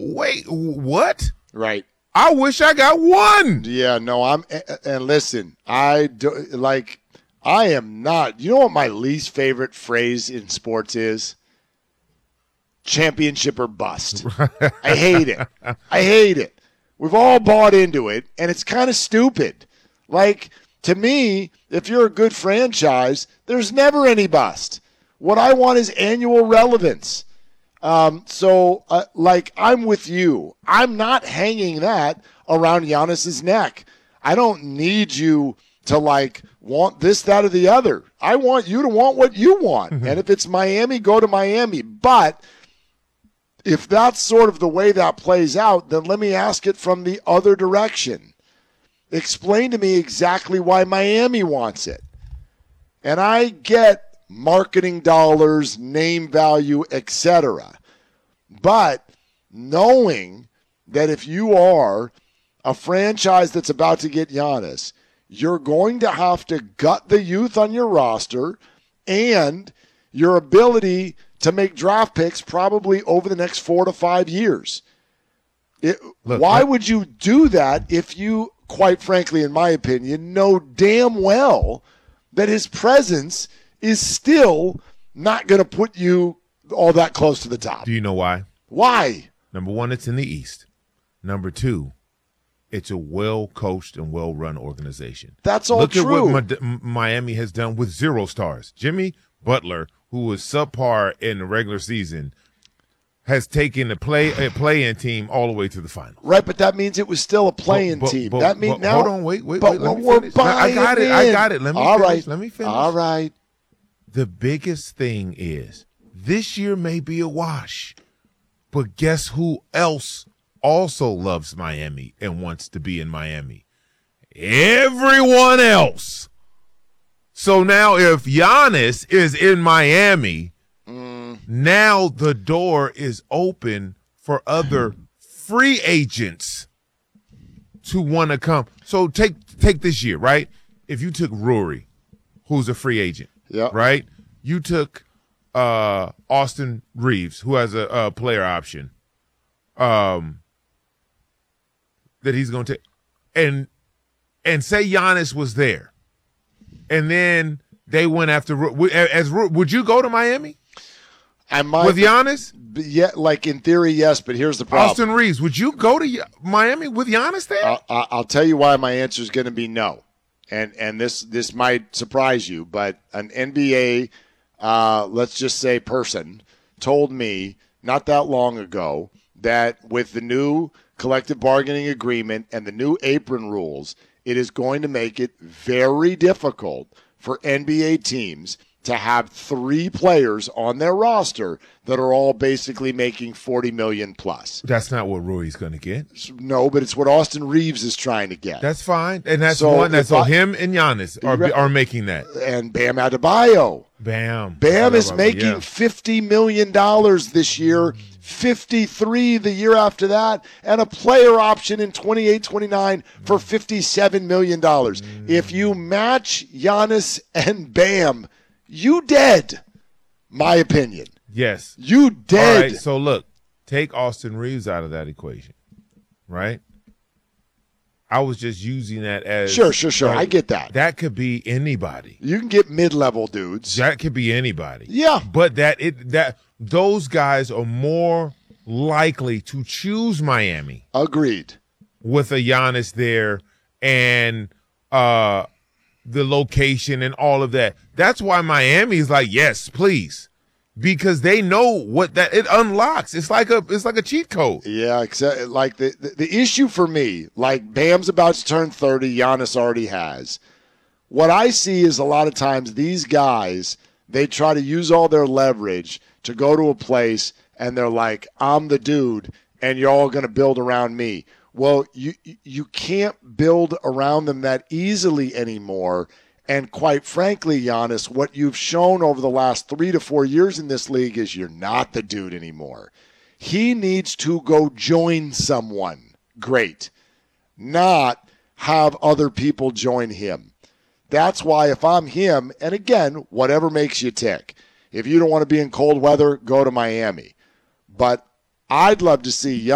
wait, what? Right. I wish I got one. Yeah, no, and listen, I am not, you know what my least favorite phrase in sports is? Championship or bust. I hate it. I hate it. We've all bought into it, and it's kind of stupid. Like, to me, if you're a good franchise, there's never any bust. What I want is annual relevance. Like, I'm with you. I'm not hanging that around Giannis's neck. I don't need you to, like, want this, that, or the other. I want you to want what you want. And if it's Miami, go to Miami. But if that's sort of the way that plays out, then let me ask it from the other direction. Explain to me exactly why Miami wants it. And I get marketing dollars, name value, etc. But knowing that if you are a franchise that's about to get Giannis, you're going to have to gut the youth on your roster and your ability to make draft picks probably over the next 4 to 5 years. Why would you do that if you, quite frankly, in my opinion, know damn well that his presence is still not going to put you all that close to the top? Do you know why? Why? Number one, it's in the East. Number two, it's a well-coached and well-run organization. That's all Look true. Look at what Miami has done with 0 stars. Jimmy Butler, who was subpar in the regular season, has taken a play-in team all the way to the finals. Right, but that means it was still a play-in team. That means now. Hold on, wait. But Let me we're finish. buying I got it. Let me finish. All right. The biggest thing is this year may be a wash, but guess who else also loves Miami and wants to be in Miami? Everyone else. So now if Giannis is in Miami, now the door is open for other free agents to want to come. So take this year, right? If you took Rory, who's a free agent, right? You took Austin Reeves, who has a player option that he's going to take, and say Giannis was there, and then they went after would you go to Miami? I might with Giannis? Yeah, like in theory, yes, but here's the problem. Austin Reeves, would you go to Miami with Giannis there? I'll tell you why my answer is going to be no, and this might surprise you, but an NBA, let's just say person, told me not that long ago that with the new collective bargaining agreement and the new apron rules, it is going to make it very difficult for NBA teams to have 3 players on their roster that are all basically making $40 million plus. That's not what Rory's going to get. No, but it's what Austin Reeves is trying to get. That's fine, and that's him and Giannis are making that. And Bam Adebayo. Bam is making $50 million this year, 53 the year after that, and a player option in 28-29 for $57 million. If you match Giannis and Bam, you dead, my opinion. Yes. You dead. All right, so look, take Austin Reeves out of that equation, right? I was just using that as Sure. I get that. That could be anybody. You can get mid-level dudes. That could be anybody. Yeah. But those guys are more likely to choose Miami. Agreed. With a Giannis there and the location and all of that. That's why Miami is like, yes, please, because they know what that it unlocks. It's like a cheat code. Yeah, except like the issue for me, like Bam's about to turn 30, Giannis already has. What I see is a lot of times these guys, they try to use all their leverage to go to a place and they're like, I'm the dude and you're all going to build around me. Well, you can't build around them that easily anymore. And quite frankly, Giannis, what you've shown over the last 3 to 4 years in this league is you're not the dude anymore. He needs to go join someone great, not have other people join him. That's why if I'm him, and again, whatever makes you tick. If you don't want to be in cold weather, go to Miami. But I'd love to see